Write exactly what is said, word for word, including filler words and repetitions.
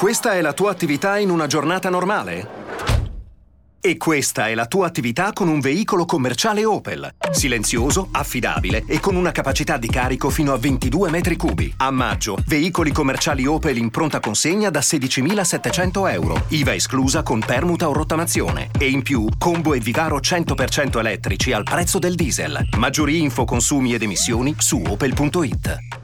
Questa è la tua attività in una giornata normale? E questa è la tua attività con un veicolo commerciale Opel. Silenzioso, affidabile e con una capacità di carico fino a ventidue metri cubi. A maggio, veicoli commerciali Opel in pronta consegna da sedicimilasettecento euro. I V A esclusa con permuta o rottamazione. E in più, combo e Vivaro cento per cento elettrici al prezzo del diesel. Maggiori info, consumi ed emissioni su opel punto it.